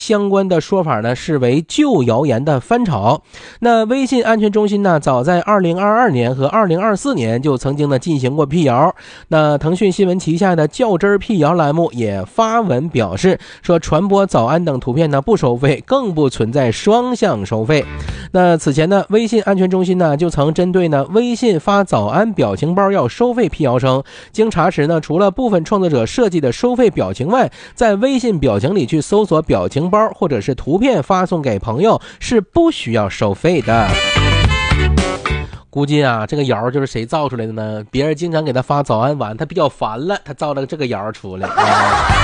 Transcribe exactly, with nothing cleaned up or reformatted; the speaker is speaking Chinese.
相关的说法呢视为旧谣言的翻炒。那微信安全中心呢早在二零二二年和二零二四年就曾经呢进行过辟谣。那腾讯新闻旗下的较真辟谣栏目也发文表示说，传播早安等图片呢不收费，更不存在双向收费。那此前呢微信安全中心呢就曾针对呢微信发早安表情包要收费辟谣称，经查实呢除了部分创作者设计的收费表情外，在微信表情里去搜索表情包或者是图片发送给朋友是不需要收费的。估计啊这个谣就是谁造出来的呢？别人经常给他发早安晚，他比较烦了，他造了这个谣出来、啊